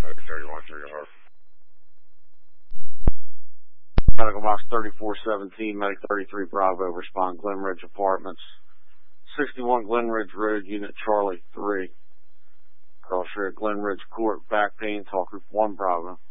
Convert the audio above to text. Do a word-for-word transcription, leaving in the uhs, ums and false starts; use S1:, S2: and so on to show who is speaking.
S1: thirty-one, three, Medical box thirty-four seventeen, Medic thirty-three Bravo, respond Glen Ridge Apartments, sixty-one Glen Ridge Road, Unit Charlie three. Cross Road, Glen Ridge Court, back pain, talk group one Bravo.